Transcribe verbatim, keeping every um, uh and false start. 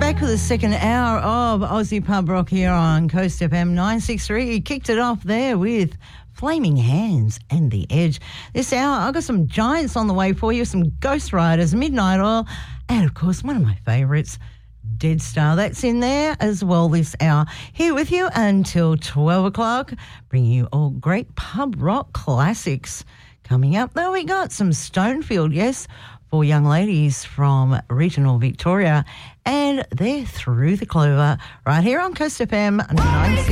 Back for the second hour of Aussie Pub Rock here on Coast F M nine sixty-three. You kicked it off there with Flaming Hands and The Edge. This hour, I've got some giants on the way for you, some Ghost Riders, Midnight Oil, and, of course, one of my favourites, Dead Star. That's in there as well this hour. Here with you until twelve o'clock, bringing you all great pub rock classics. Coming up, though, we got some Stonefield, yes, for young ladies from regional Victoria, and they're Through the Clover right here on Coast F M nine sixty-three.